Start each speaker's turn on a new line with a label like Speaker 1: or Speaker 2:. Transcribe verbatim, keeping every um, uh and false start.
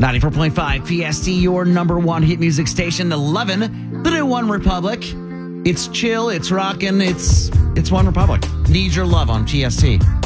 Speaker 1: ninety-four point five P S T, your number one hit music station. eleven, the new One Republic. It's chill, it's rockin', it's it's One Republic. Need your love on P S T.